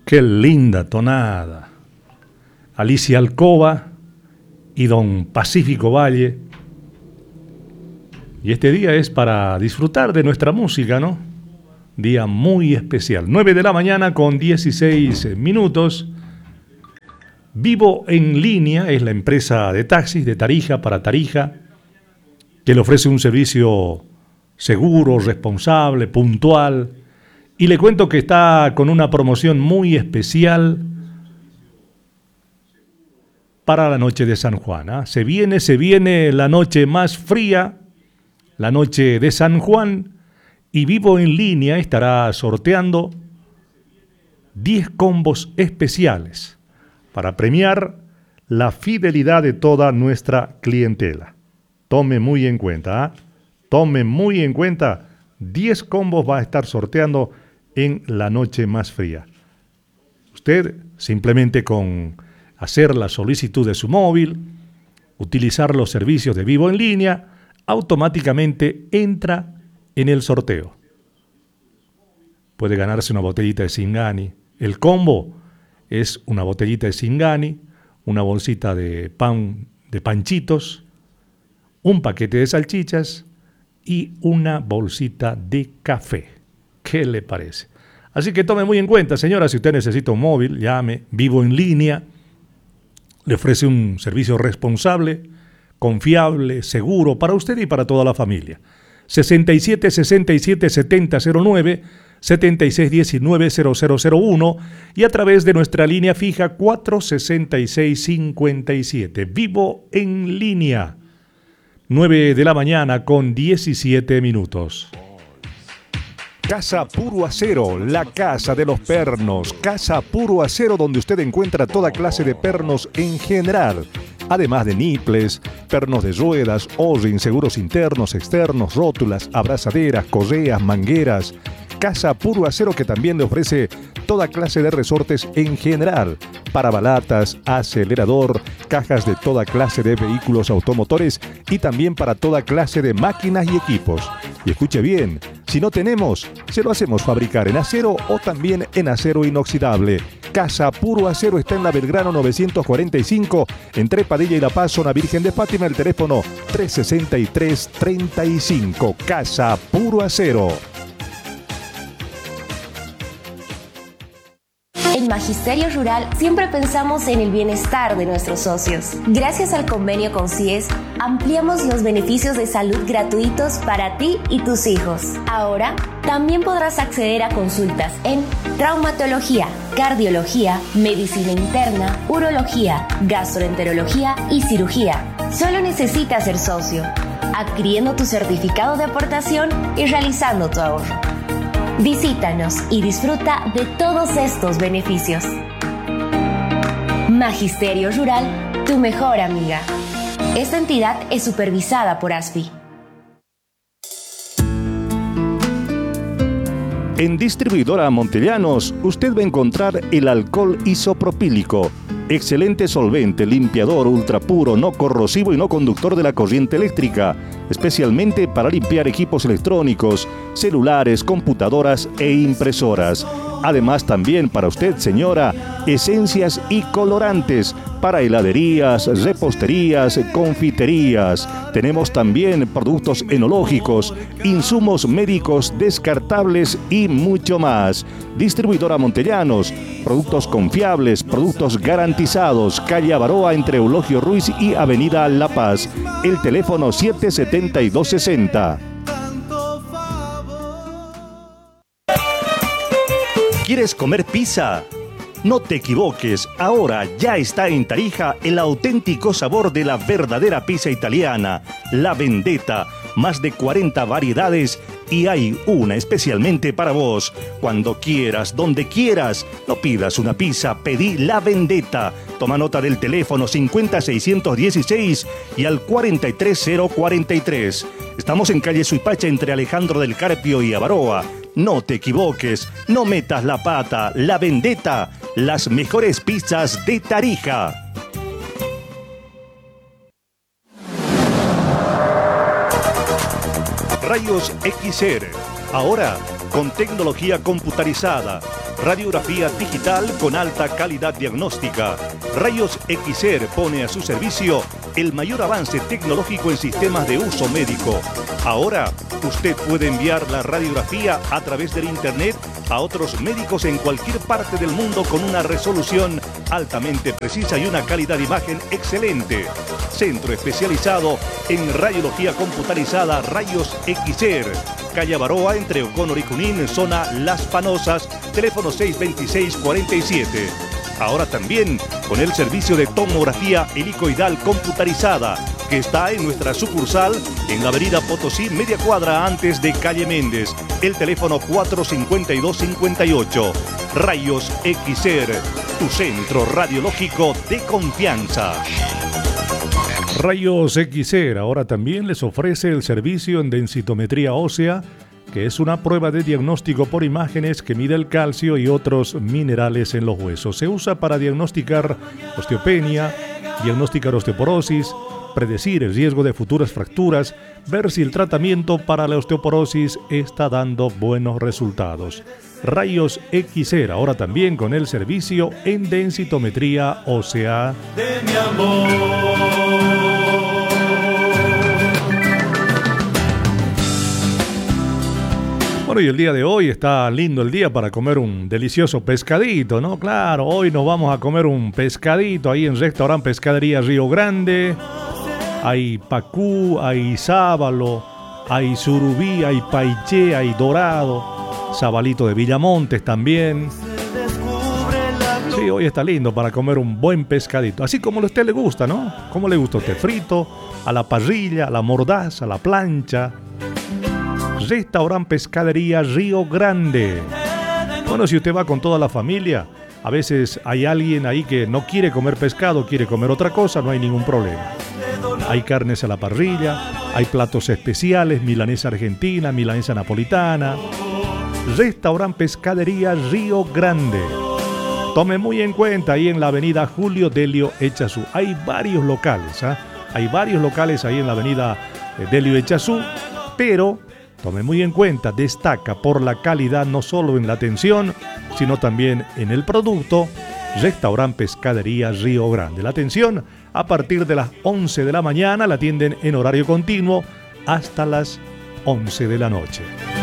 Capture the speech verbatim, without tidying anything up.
Qué linda tonada. Alicia Alcoba y don Pacífico Valle. Y este día es para disfrutar de nuestra música, ¿no? Día muy especial. nueve de la mañana con dieciséis minutos. Vivo en Línea es la empresa de taxis de Tarija para Tarija que le ofrece un servicio seguro, responsable, puntual. Y le cuento que está con una promoción muy especial para la noche de San Juan. ¿eh? Se viene, se viene la noche más fría, la noche de San Juan, y Vivo en Línea estará sorteando diez combos especiales para premiar la fidelidad de toda nuestra clientela. Tome muy en cuenta, ¿eh? tome muy en cuenta, diez combos va a estar sorteando en la noche más fría. Usted simplemente con hacer la solicitud de su móvil, utilizar los servicios de Vivo en Línea, automáticamente entra en el sorteo. Puede ganarse una botellita de Singani. El combo es una botellita de Singani, una bolsita de pan de panchitos, un paquete de salchichas y una bolsita de café. ¿Qué le parece? Así que tome muy en cuenta, señora, si usted necesita un móvil, llame Vivo en Línea. Le ofrece un servicio responsable, confiable, seguro para usted y para toda la familia. sesenta y siete, sesenta y siete, setenta, cero nueve, setenta y seis, diecinueve, cero cero cero uno y a través de nuestra línea fija cuatro sesenta y seis, cincuenta y siete. Vivo en Línea. nueve de la mañana con diecisiete minutos. Casa Puro Acero, la casa de los pernos. Casa Puro Acero, donde usted encuentra toda clase de pernos en general. Además de niples, pernos de ruedas, O-ring, seguros internos, externos, rótulas, abrazaderas, correas, mangueras. Casa Puro Acero, que también le ofrece toda clase de resortes en general, parabalatas, acelerador, cajas de toda clase de vehículos automotores y también para toda clase de máquinas y equipos. Y escuche bien, si no tenemos, se lo hacemos fabricar en acero o también en acero inoxidable. Casa Puro Acero está en la Belgrano novecientos cuarenta y cinco, entre Padilla y La Paz, zona Virgen de Fátima, el teléfono tres sesenta y tres, treinta y cinco. Casa Puro Acero. En Magisterio Rural siempre pensamos en el bienestar de nuestros socios. Gracias al convenio con C I E S, ampliamos los beneficios de salud gratuitos para ti y tus hijos. Ahora, también podrás acceder a consultas en traumatología, cardiología, medicina interna, urología, gastroenterología y cirugía. Solo necesitas ser socio, adquiriendo tu certificado de aportación y realizando tu ahorro. Visítanos y disfruta de todos estos beneficios. Magisterio Rural, tu mejor amiga. Esta entidad es supervisada por A S F I. En Distribuidora Montellanos, usted va a encontrar el alcohol isopropílico. Excelente solvente, limpiador, ultrapuro, no corrosivo y no conductor de la corriente eléctrica, especialmente para limpiar equipos electrónicos, celulares, computadoras e impresoras. Además también para usted, señora, esencias y colorantes para heladerías, reposterías, confiterías. Tenemos también productos enológicos, insumos médicos descartables y mucho más. Distribuidora Montellanos, productos confiables, productos garantizados. Calle Avaroa entre Eulogio Ruiz y Avenida La Paz. El teléfono siete setenta y dos sesenta. ¿Quieres comer pizza? No te equivoques, ahora ya está en Tarija el auténtico sabor de la verdadera pizza italiana, La Vendetta. Más de cuarenta variedades y hay una especialmente para vos. Cuando quieras, donde quieras, no pidas una pizza, pedí La Vendetta. Toma nota del teléfono cincuenta seiscientos dieciséis y al cuarenta y tres cero cuarenta y tres. Estamos en calle Suipacha entre Alejandro del Carpio y Avaroa. No te equivoques, no metas la pata. La Vendetta, las mejores pizzas de Tarija. Rayos X R, ahora con tecnología computarizada. Radiografía digital con alta calidad diagnóstica. Rayos Xer pone a su servicio el mayor avance tecnológico en sistemas de uso médico. Ahora, usted puede enviar la radiografía a través del Internet a otros médicos en cualquier parte del mundo con una resolución altamente precisa y una calidad de imagen excelente. Centro especializado en radiología computarizada Rayos Xer. Calle Baroa, entre O'Connor y Junín, zona Las Panosas, teléfono seis veintiséis cuarenta y siete. Ahora también con el servicio de tomografía helicoidal computarizada, que está en nuestra sucursal en la avenida Potosí, media cuadra antes de calle Méndez. El teléfono cuatro cincuenta y dos cincuenta y ocho. Rayos Xer, tu centro radiológico de confianza. Rayos Xer ahora también les ofrece el servicio en densitometría ósea, que es una prueba de diagnóstico por imágenes que mide el calcio y otros minerales en los huesos. Se usa para diagnosticar osteopenia, diagnosticar osteoporosis, predecir el riesgo de futuras fracturas, ver si el tratamiento para la osteoporosis está dando buenos resultados. Rayos Xer ahora también con el servicio en densitometría ósea. De mi amor. Bueno, y el día de hoy está lindo el día para comer un delicioso pescadito, ¿no? Claro, hoy nos vamos a comer un pescadito ahí en Restaurante Pescadería Río Grande. Hay pacú, hay sábalo, hay surubí, hay paiché, hay dorado, sabalito de Villamontes también. Sí, hoy está lindo para comer un buen pescadito, así como a usted le gusta, ¿no? ¿Cómo le gusta a usted? Frito, a la parrilla, a la mordaza, a la plancha. Restaurante Pescadería Río Grande. Bueno, si usted va con toda la familia, a veces hay alguien ahí que no quiere comer pescado, quiere comer otra cosa, no hay ningún problema. Hay carnes a la parrilla, hay platos especiales, milanesa argentina, milanesa napolitana. Restaurante Pescadería Río Grande. Tome muy en cuenta ahí en la avenida Julio Delio Echazú. Hay varios locales, ¿eh? Hay varios locales ahí en la avenida Delio Echazú, pero tome muy en cuenta, destaca por la calidad no solo en la atención, sino también en el producto. Restaurante Pescadería Río Grande. La atención a partir de las once de la mañana, la atienden en horario continuo hasta las once de la noche.